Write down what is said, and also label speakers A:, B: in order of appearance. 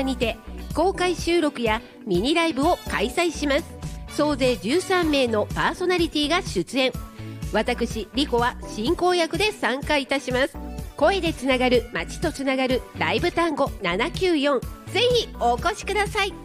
A: にて公開収録やミニライブを開催します。総勢13名のパーソナリティが出演。私リコは進行役で参加いたします。声でつながる、街とつながるライブ単語794、ぜひお越しください。